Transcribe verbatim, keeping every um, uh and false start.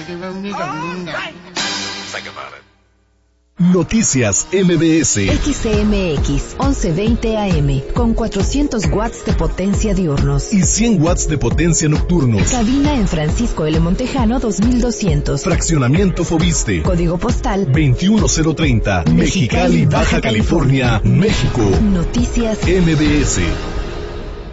Noticias M B S. X C M X once veinte A M con cuatrocientos watts de potencia diurnos y cien watts de potencia nocturnos. Cabina en Francisco L. Montejano dos mil doscientos. Fraccionamiento Fobiste. Código postal veintiuno cero treinta. Mexicali, Baja California, México. Noticias M B S.